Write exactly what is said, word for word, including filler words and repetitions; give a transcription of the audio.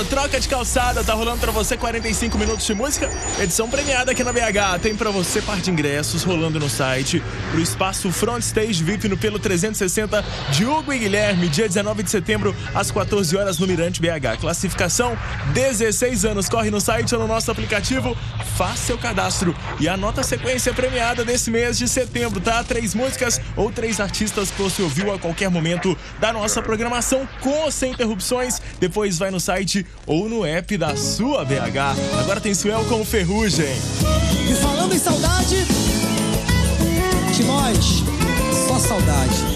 volta, troca de calçada, tá rolando pra você quarenta e cinco minutos de música, edição premiada aqui na B H. Tem pra você par de ingressos rolando no site pro espaço Front Stage V I P no Pelo trezentos e sessenta de Hugo e Guilherme, dia dezenove de setembro, às quatorze horas no Mirante B H. Classificação dezesseis anos. Corre no site ou no nosso aplicativo, faça seu cadastro e anota a sequência premiada desse mês de setembro, tá? Três músicas ou três artistas que você ouviu a qualquer momento da nossa programação, com ou sem interrupções. Depois vai no site ou no app da sua B H. Agora tem Suel com Ferrugem. E falando em saudade, de nós, só saudade.